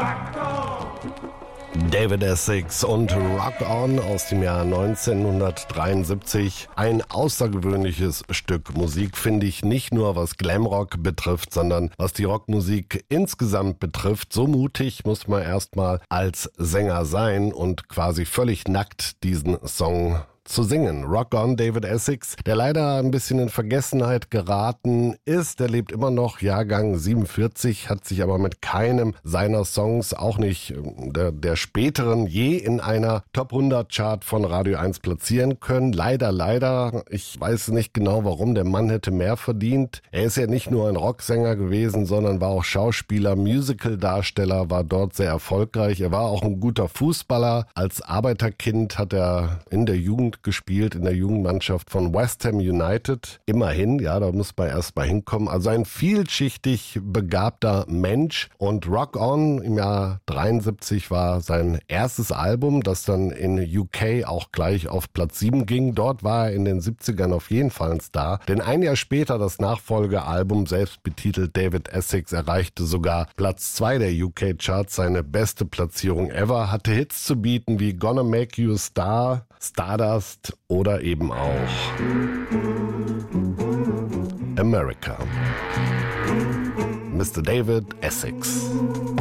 David Essex und Rock On aus dem Jahr 1973. Ein außergewöhnliches Stück Musik, finde ich, nicht nur was Glamrock betrifft, sondern was die Rockmusik insgesamt betrifft. So mutig muss man erstmal als Sänger sein und quasi völlig nackt diesen Song zu singen. Rock On, David Essex, der leider ein bisschen in Vergessenheit geraten ist. Der lebt immer noch, Jahrgang 47, hat sich aber mit keinem seiner Songs, auch nicht der späteren, je in einer Top 100 Chart von Radio 1 platzieren können. Leider. Ich weiß nicht genau, warum. Der Mann hätte mehr verdient. Er ist ja nicht nur ein Rocksänger gewesen, sondern war auch Schauspieler, Musicaldarsteller, war dort sehr erfolgreich. Er war auch ein guter Fußballer. Als Arbeiterkind hat er in der Jugend gespielt, in der Jugendmannschaft von West Ham United. Immerhin, ja, da muss man erst mal hinkommen. Also ein vielschichtig begabter Mensch. Und Rock On im Jahr 73 war sein erstes Album, das dann in UK auch gleich auf Platz 7 ging. Dort war er in den 70ern auf jeden Fall ein Star. Denn ein Jahr später das Nachfolgealbum, selbst betitelt David Essex, erreichte sogar Platz 2 der UK-Charts, seine beste Platzierung ever, hatte Hits zu bieten wie Gonna Make You a Star, Stardust oder eben auch America. Mr. David Essex.